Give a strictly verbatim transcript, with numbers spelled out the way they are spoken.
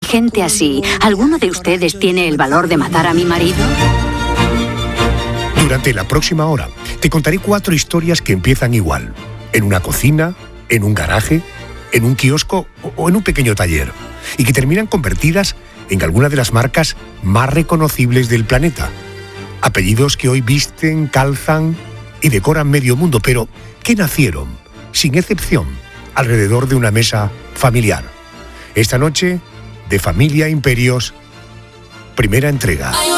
Gente así, ¿alguno de ustedes tiene el valor de matar a mi marido? Durante la próxima hora, te contaré cuatro historias que empiezan igual. En una cocina, en un garaje, en un kiosco o en un pequeño taller. Y que terminan convertidas en alguna de las marcas más reconocibles del planeta. Apellidos que hoy visten, calzan y decoran medio mundo, pero que nacieron, sin excepción, alrededor de una mesa familiar. Esta noche, de Familia Imperios, primera entrega.